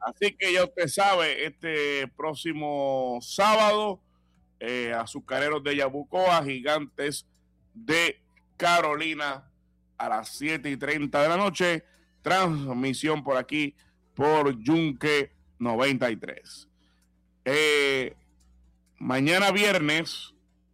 Así que ya usted sabe, este próximo sábado, Azucareros de Yabucoa, Gigantes de Carolina, a las 7:30 de la noche. Transmisión por aquí, por Yunque 93. Mañana viernes,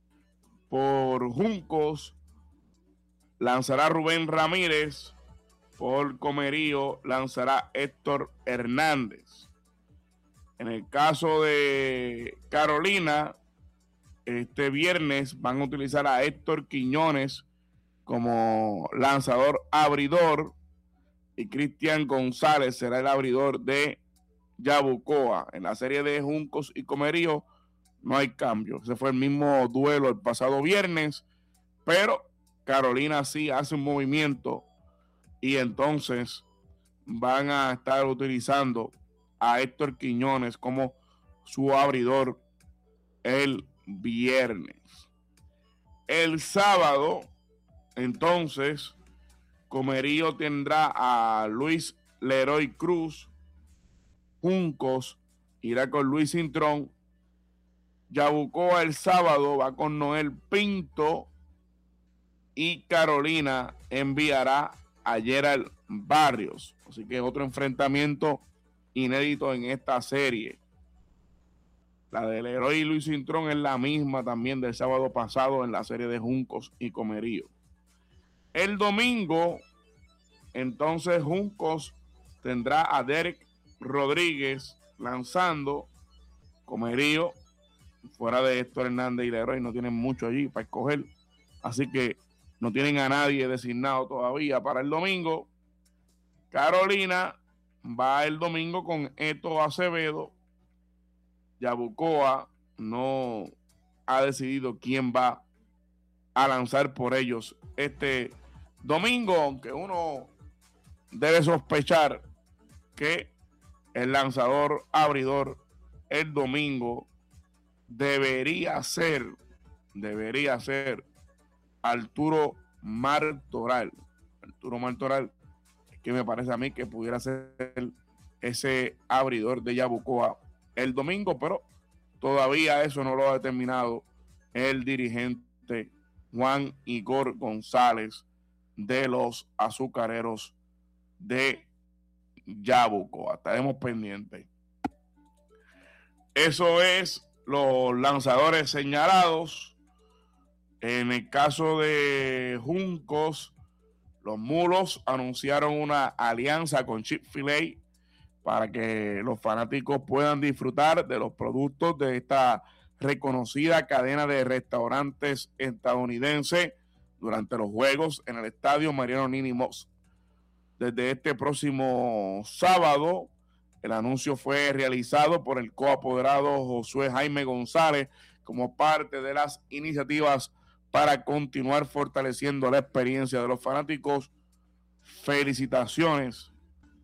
por Juncos, lanzará Rubén Ramírez. Por Comerío lanzará Héctor Hernández. En el caso de Carolina, este viernes van a utilizar a Héctor Quiñones como lanzador abridor y Cristian González será el abridor de Yabucoa. En la serie de Juncos y Comerío no hay cambio. Ese fue el mismo duelo el pasado viernes, pero Carolina sí hace un movimiento y entonces van a estar utilizando a Héctor Quiñones como su abridor el viernes. El sábado, entonces, Comerío tendrá a Luis Leroy Cruz. Juncos irá con Luis Cintrón. Yabucoa el sábado va con Noel Pinto. Y Carolina enviará a Gerald Barrios. Así que otro enfrentamiento inédito en esta serie. La del Leroy y Luis Cintrón es la misma también del sábado pasado en la serie de Juncos y Comerío. El domingo, entonces, Juncos tendrá a Derek Rodríguez lanzando. Comerío, fuera de Héctor Hernández y Leroy, no tienen mucho allí para escoger. Así que no tienen a nadie designado todavía para el domingo. Carolina va el domingo con Eto Acevedo. Yabucoa no ha decidido quién va a lanzar por ellos este domingo, aunque uno debe sospechar que el lanzador abridor el domingo debería ser Arturo Martoral. Arturo Martoral, que me parece a mí que pudiera ser ese abridor de Yabucoa el domingo, pero todavía eso no lo ha determinado el dirigente Juan Igor González de los Azucareros de Yabucoa. Estaremos pendientes. Eso es los lanzadores señalados. En el caso de Juncos, los Mulos anunciaron una alianza con Chick-fil-A para que los fanáticos puedan disfrutar de los productos de esta reconocida cadena de restaurantes estadounidense durante los juegos en el estadio Mariano Nini Moss. Desde este próximo sábado, el anuncio fue realizado por el coapoderado Josué Jaime González como parte de las iniciativas para continuar fortaleciendo la experiencia de los fanáticos. Felicitaciones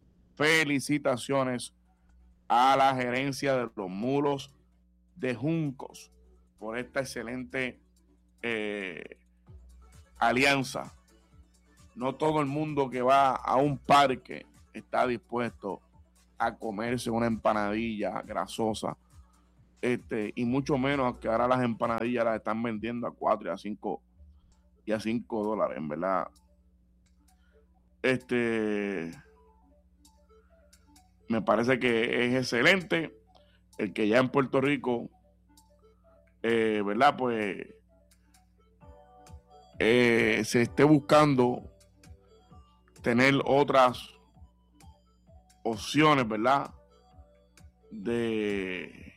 a la gerencia de los Mulos de Juncos por esta excelente alianza. No todo el mundo que va a un parque está dispuesto a comerse una empanadilla grasosa, y mucho menos que ahora las empanadillas las están vendiendo a 4 y a 5 dólares, en verdad. Me parece que es excelente el que ya en Puerto Rico, ¿verdad? Pues se esté buscando tener otras opciones, ¿verdad? De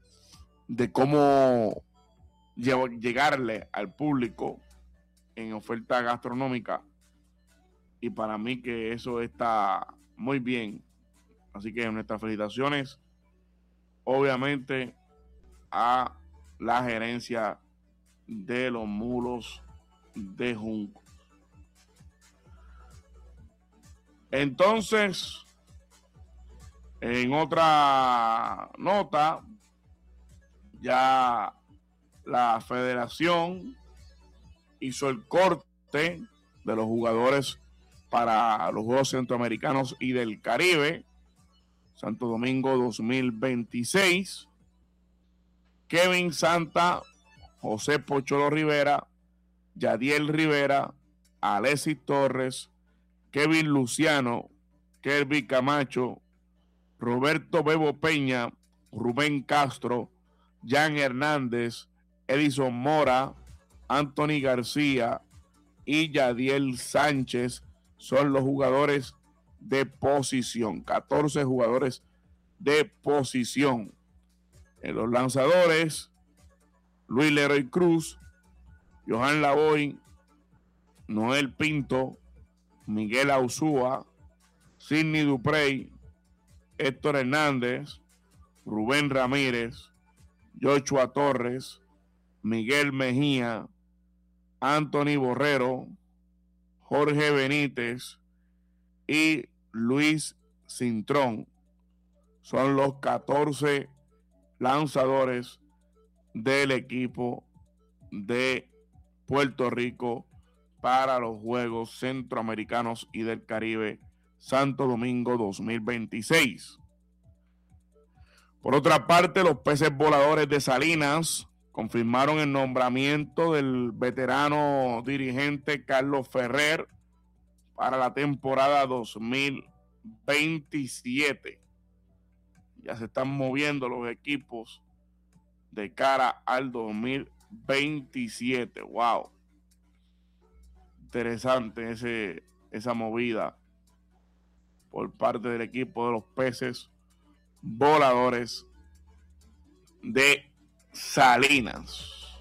cómo llegarle al público en oferta gastronómica, y para mí que eso está muy bien. Así que nuestras felicitaciones obviamente a la gerencia de los Mulos de Juncos. Entonces, en otra nota, ya la federación hizo el corte de los jugadores para los Juegos Centroamericanos y del Caribe. Santo Domingo 2026. Kevin Santa, José Pocholo Rivera, Yadiel Rivera, Alexis Torres, Kevin Luciano, Kelvin Camacho, Roberto Bebo Peña, Rubén Castro, Jan Hernández, Edison Mora, Anthony García y Yadiel Sánchez son los jugadores de posición. 14 jugadores de posición. En los lanzadores, Luis Leroy Cruz, Johan Lavoy, Noel Pinto, Miguel Auzúa, Sidney Duprey, Héctor Hernández, Rubén Ramírez, Joshua Torres, Miguel Mejía, Anthony Borrero, Jorge Benítez y Luis Cintrón. Son los 14 lanzadores del equipo de Puerto Rico para los Juegos Centroamericanos y del Caribe Santo Domingo 2026. Por otra parte, los Peces Voladores de Salinas confirmaron el nombramiento del veterano dirigente Carlos Ferrer para la temporada 2027. Ya se están moviendo los equipos de cara al 2027. ¡Wow! Interesante esa movida por parte del equipo de los Peces Voladores de Salinas.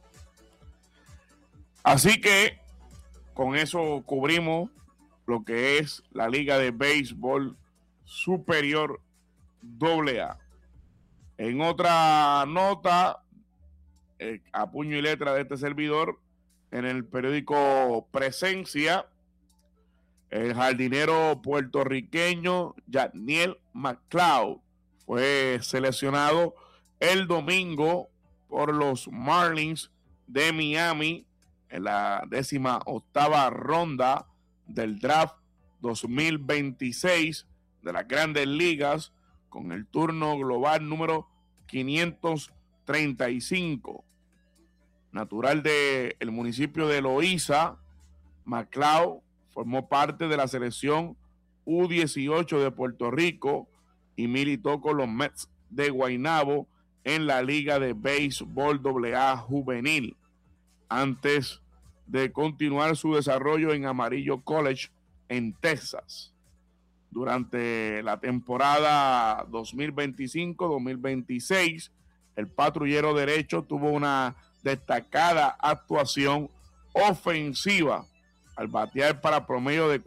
Así que con eso cubrimos lo que es la Liga de Béisbol Superior AA. En otra nota, a puño y letra de este servidor, en el periódico Presencia, el jardinero puertorriqueño Yaniel McLeod fue seleccionado el domingo por los Marlins de Miami en la 18ª ronda del draft 2026 de las Grandes Ligas, con el turno global número 535. Natural del municipio de Loíza, McLeod formó parte de la selección U18 de Puerto Rico y militó con los Mets de Guaynabo en la Liga de Béisbol AA Juvenil, antes de continuar su desarrollo en Amarillo College en Texas. Durante la temporada 2025-2026, el patrullero derecho tuvo una destacada actuación ofensiva al batear para promedio de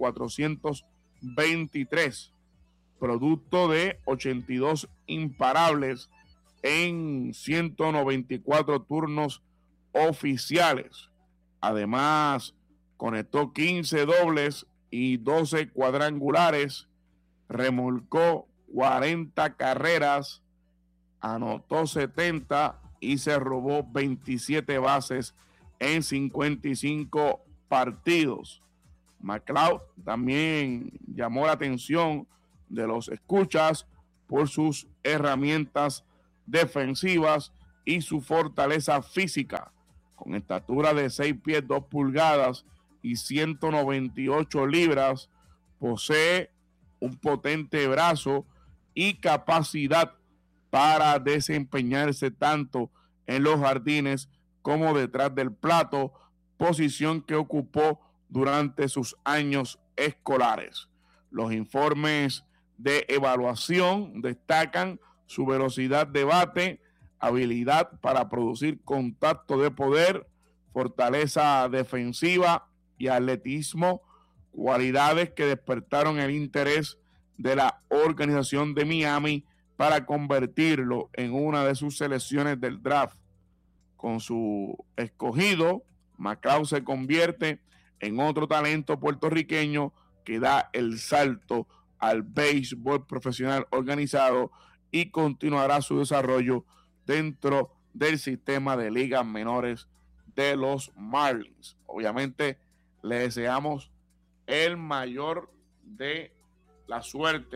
423, producto de 82 imparables en 194 turnos oficiales. Además, conectó 15 dobles y 12 cuadrangulares, remolcó 40 carreras, anotó 70 y se robó 27 bases en 55 partidos. McLeod también llamó la atención de los escuchas por sus herramientas defensivas y su fortaleza física. Con estatura de 6 pies 2 pulgadas y 198 libras, posee un potente brazo y capacidad para desempeñarse tanto en los jardines como detrás del plato, posición que ocupó durante sus años escolares. Los informes de evaluación destacan su velocidad de bate, habilidad para producir contacto de poder, fortaleza defensiva y atletismo, cualidades que despertaron el interés de la organización de Miami para convertirlo en una de sus selecciones del draft. Con su escogido, McLeod se convierte en otro talento puertorriqueño que da el salto al béisbol profesional organizado y continuará su desarrollo dentro del sistema de ligas menores de los Marlins. Obviamente le deseamos el mayor de la suerte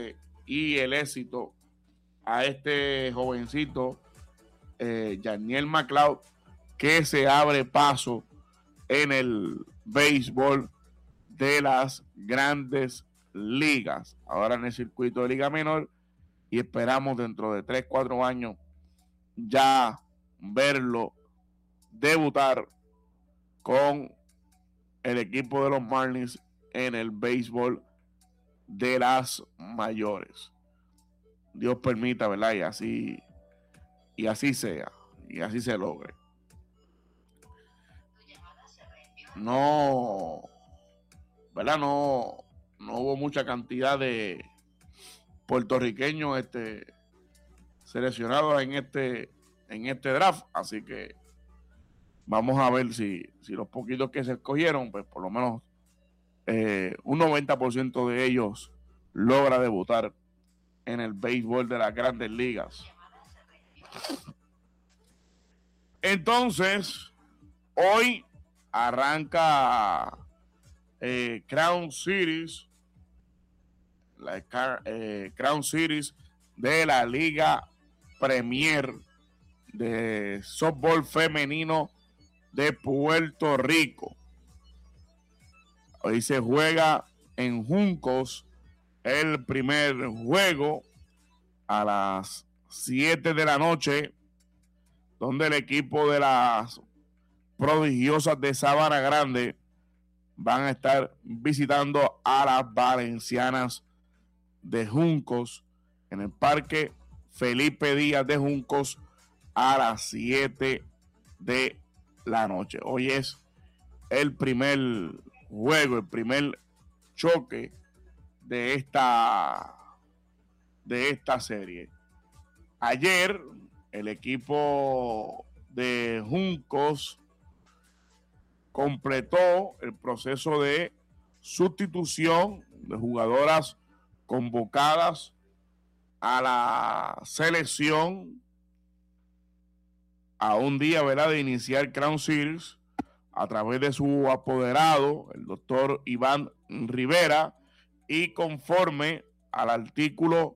y el éxito a este jovencito, Yaniel McLeod, que se abre paso en el béisbol de las grandes ligas, ahora en el circuito de Liga Menor, y esperamos dentro de 3-4 años ya verlo debutar con el equipo de los Marlins en el béisbol de las mayores. Dios permita, ¿verdad? Y así sea, y así se logre. No, ¿verdad? No hubo mucha cantidad de puertorriqueños seleccionados en este draft, así que vamos a ver si los poquitos que se escogieron, pues por lo menos un 90% de ellos logra debutar en el béisbol de las grandes ligas. Entonces, hoy arranca Crown Series, Crown Series de la Liga Premier de softball femenino de Puerto Rico. Hoy se juega en Juncos el primer juego a las 7 de la noche, donde el equipo de las prodigiosas de Sabana Grande van a estar visitando a las valencianas de Juncos en el Parque Felipe Díaz de Juncos a las 7 de la noche. Hoy es el primer juego, el primer choque de esta serie. Ayer el equipo de Juncos completó el proceso de sustitución de jugadoras convocadas a la selección a un día, ¿verdad?, de iniciar Crown Series a través de su apoderado, el doctor Iván Rivera, y conforme al artículo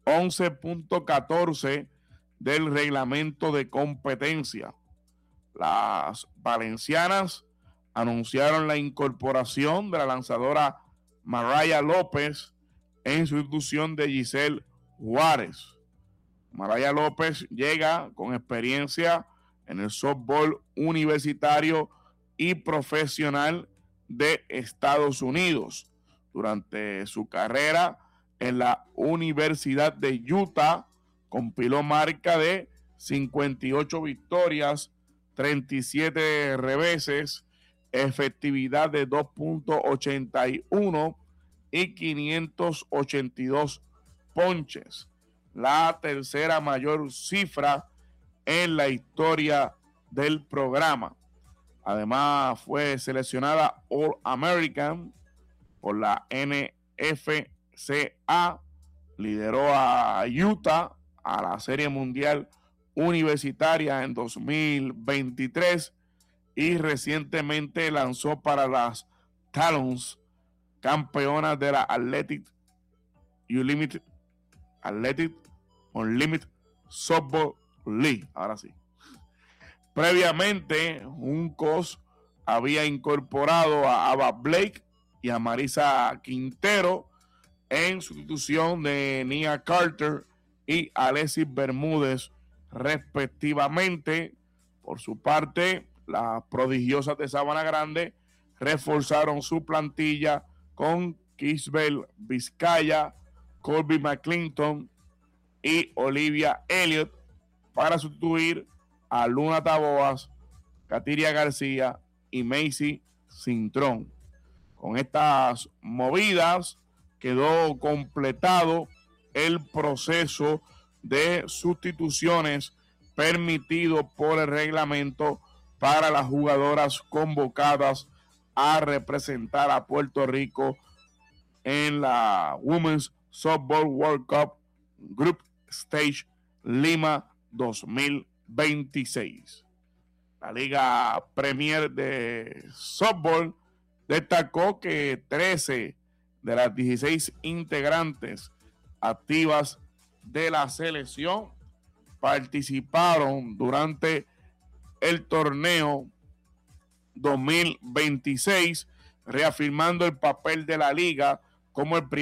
11.14 del reglamento de competencia. Las valencianas anunciaron la incorporación de la lanzadora Maraya López en sustitución de Giselle Juárez. Maraya López llega con experiencia en el softball universitario y profesional de Estados Unidos. Durante su carrera en la Universidad de Utah, compiló marca de 58 victorias, 37 reveses, efectividad de 2.81 y 582 ponches, la tercera mayor cifra en la historia del programa. Además, fue seleccionada All American por la NFCA, lideró a Utah a la Serie Mundial Universitaria en 2023 y recientemente lanzó para las Talons, campeonas de la Athletic Unlimited Softball League. Ahora sí. Previamente, Juncos había incorporado a Ava Blake y a Marisa Quintero en sustitución de Nia Carter y Alexis Bermúdez, respectivamente. Por su parte, las prodigiosas de Sabana Grande reforzaron su plantilla con Kisbel Vizcaya, Colby McClinton y Olivia Elliott para sustituir a Luna Taboas, Katiria García y Macy Cintrón. Con estas movidas quedó completado el proceso de sustituciones permitido por el reglamento para las jugadoras convocadas a representar a Puerto Rico en la Women's Softball World Cup Group Stage Lima 2026. La Liga Premier de Softball destacó que 13 de las 16 integrantes activas de la selección participaron durante el torneo 2026, reafirmando el papel de la liga como el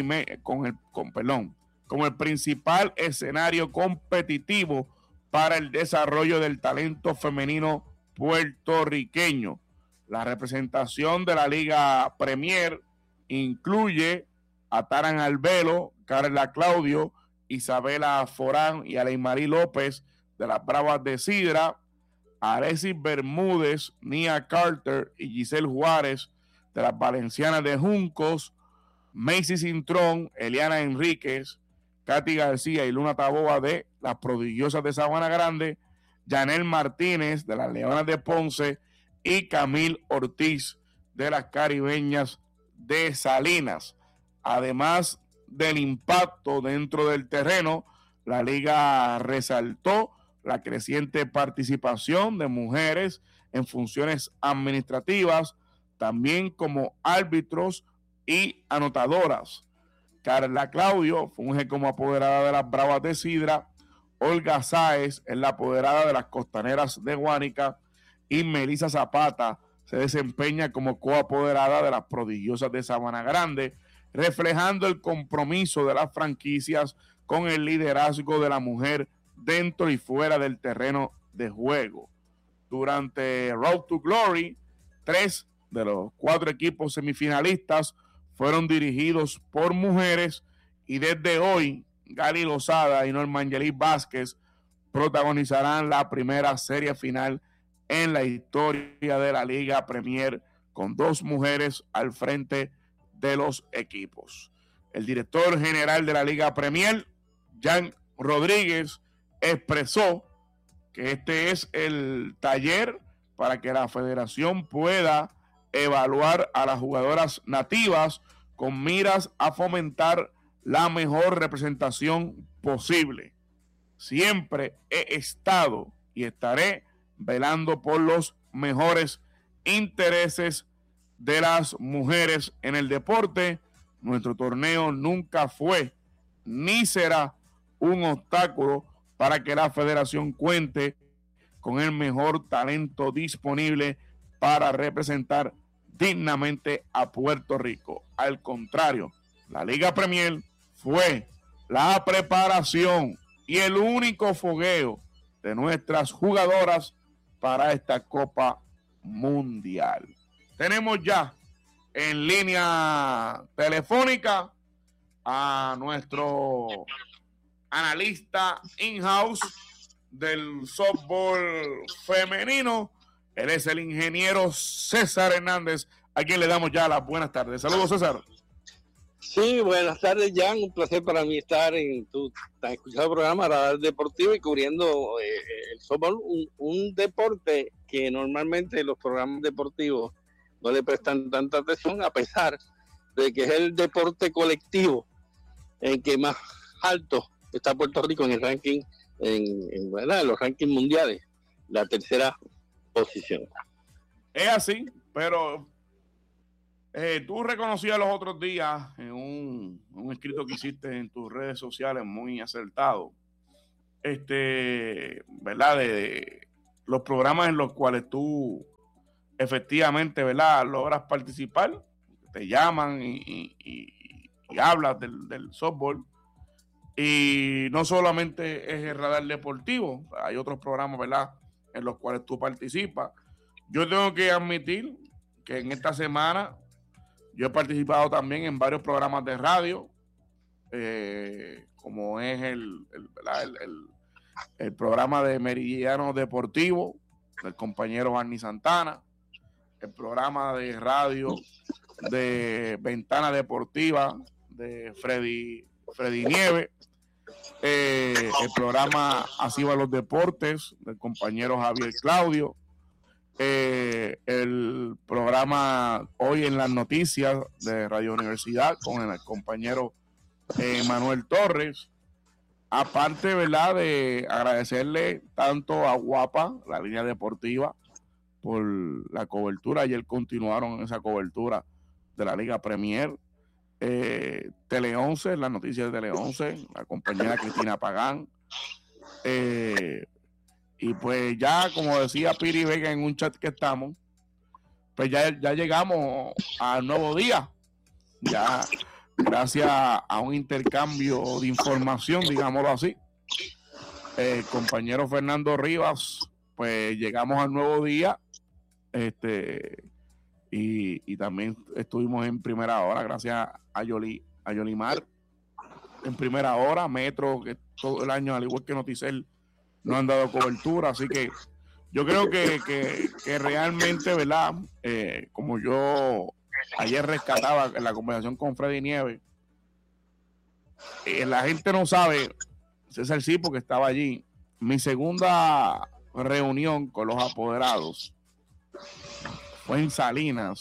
principal escenario competitivo para el desarrollo del talento femenino puertorriqueño. La representación de la Liga Premier incluye a Taran Albelo, Carla Claudio, Isabela Forán y Aleimari López de las Bravas de Sidra, Alexis Bermúdez, Nia Carter y Giselle Juárez de las Valencianas de Juncos, Macy Cintrón, Eliana Enríquez, Katy García y Luna Taboa de las Prodigiosas de Sabana Grande, Janel Martínez de las Leonas de Ponce y Camil Ortiz de las Caribeñas de Salinas. Además del impacto dentro del terreno, la liga resaltó la creciente participación de mujeres en funciones administrativas, también como árbitros y anotadoras. Carla Claudio funge como apoderada de las Bravas de Sidra, Olga Sáez es la apoderada de las Costaneras de Guánica y Melissa Zapata se desempeña como coapoderada de las Prodigiosas de Sabana Grande, reflejando el compromiso de las franquicias con el liderazgo de la mujer dentro y fuera del terreno de juego. Durante Road to Glory, 3 de los 4 equipos semifinalistas fueron dirigidos por mujeres y desde hoy Gali Lozada y Norma Angelis Vázquez protagonizarán la primera serie final en la historia de la Liga Premier con 2 mujeres al frente de los equipos. El director general de la Liga Premier, Jan Rodríguez, expresó que este es el taller para que la federación pueda evaluar a las jugadoras nativas con miras a fomentar la mejor representación posible. Siempre he estado y estaré velando por los mejores intereses de las mujeres en el deporte. Nuestro torneo nunca fue ni será un obstáculo para que la federación cuente con el mejor talento disponible para representar dignamente a Puerto Rico. Al contrario, la Liga Premier fue la preparación y el único fogueo de nuestras jugadoras para esta Copa Mundial. Tenemos ya en línea telefónica a nuestro analista in-house del softball femenino. Él es el ingeniero César Hernández, a quien le damos ya las buenas tardes. Saludos, César. Sí, buenas tardes, Jan. Un placer para mí estar en tu tan escuchado programa Radar Deportivo y cubriendo el softball, un deporte que normalmente los programas deportivos no le prestan tanta atención, a pesar de que es el deporte colectivo en que más alto está Puerto Rico en el ranking, en los rankings mundiales, la tercera posición. Es así, pero tú reconocías los otros días en un escrito que hiciste en tus redes sociales muy acertado, ¿verdad? De los programas en los cuales tú efectivamente, ¿verdad?, logras participar, te llaman y hablas del softball. Y no solamente es el Radar Deportivo, hay otros programas, ¿verdad?, en los cuales tú participas. Yo tengo que admitir que en esta semana yo he participado también en varios programas de radio, como es el programa de Meridiano Deportivo del compañero Arni Santana, el programa de radio de Ventana Deportiva de Freddy Nieves, el programa Así va los deportes del compañero Javier Claudio, el programa Hoy en las Noticias de Radio Universidad con el compañero Manuel Torres. Aparte, ¿verdad?, de agradecerle tanto a Guapa, la línea deportiva, por la cobertura. Ayer continuaron esa cobertura de la Liga Premier. Tele 11, las noticias de Tele 11, la compañera Cristina Pagán. Y pues ya, como decía Piri Vega en un chat que estamos, pues ya llegamos al nuevo día. Ya, gracias a un intercambio de información, digámoslo así. Compañero Fernando Rivas, pues llegamos al nuevo día. Y también estuvimos en primera hora, gracias a Yolimar. En primera hora, Metro, que todo el año, al igual que Noticel, no han dado cobertura. Así que yo creo que realmente, ¿verdad? Como yo ayer rescataba en la conversación con Freddy Nieves, la gente no sabe, César sí, porque estaba allí. Mi segunda reunión con los apoderados fue en Salinas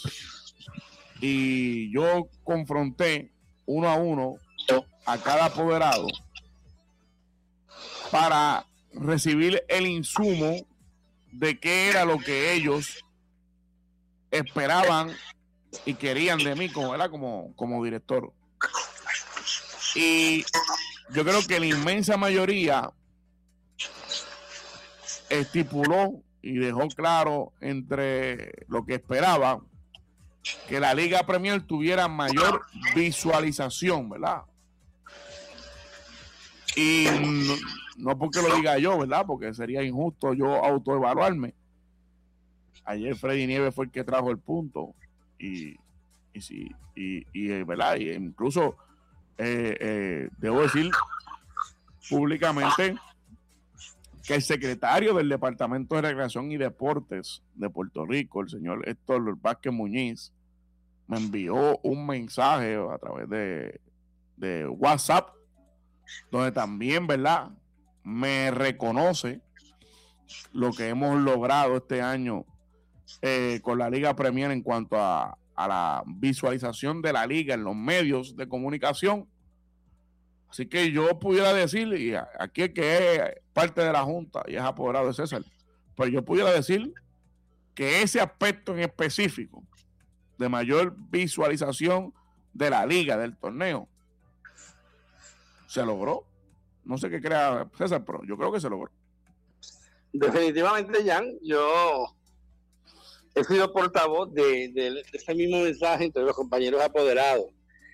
y yo confronté uno a uno a cada apoderado para recibir el insumo de qué era lo que ellos esperaban y querían de mí como director. Y yo creo que la inmensa mayoría estipuló y dejó claro entre lo que esperaba que la Liga Premier tuviera mayor visualización, ¿verdad? Y no porque lo diga yo, ¿verdad? Porque sería injusto yo autoevaluarme. Ayer Freddy Nieves fue el que trajo el punto y ¿verdad? Y incluso debo decir públicamente que el secretario del Departamento de Recreación y Deportes de Puerto Rico, el señor Héctor Vázquez Muñiz, me envió un mensaje a través de WhatsApp, donde también, ¿verdad?, me reconoce lo que hemos logrado este año con la Liga Premier en cuanto a la visualización de la liga en los medios de comunicación. Así que yo pudiera decir, y aquí el que es parte de la Junta y es apoderado de César, pues yo pudiera decir que ese aspecto en específico de mayor visualización de la liga, del torneo, se logró. No sé qué crea César, pero yo creo que se logró. Definitivamente, Jan, yo he sido portavoz de ese mismo mensaje entre los compañeros apoderados.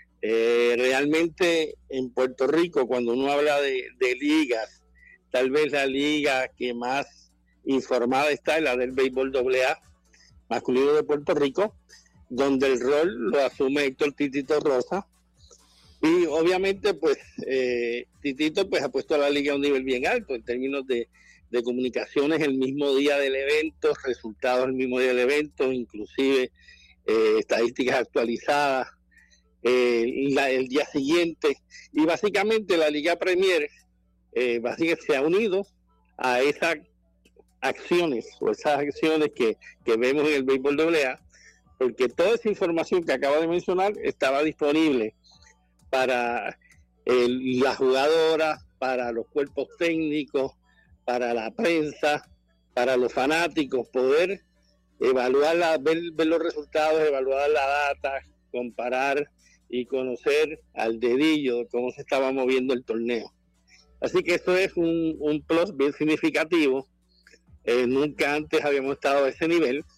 Realmente en Puerto Rico, cuando uno habla de ligas, tal vez la liga que más informada está es la del béisbol AA masculino de Puerto Rico, donde el rol lo asume Héctor Titito Rosa, y obviamente pues Titito pues ha puesto a la liga a un nivel bien alto en términos de comunicaciones el mismo día del evento, resultados el mismo día del evento, inclusive estadísticas actualizadas el día siguiente, y básicamente la Liga Premier básicamente se ha unido a esas acciones que vemos en el béisbol AA, porque toda esa información que acabo de mencionar estaba disponible para las jugadoras, para los cuerpos técnicos, para la prensa, para los fanáticos, poder evaluar, ver los resultados, evaluar la data, comparar y conocer al dedillo cómo se estaba moviendo el torneo. Así que esto es un plus bien significativo. Nunca antes habíamos estado a ese nivel.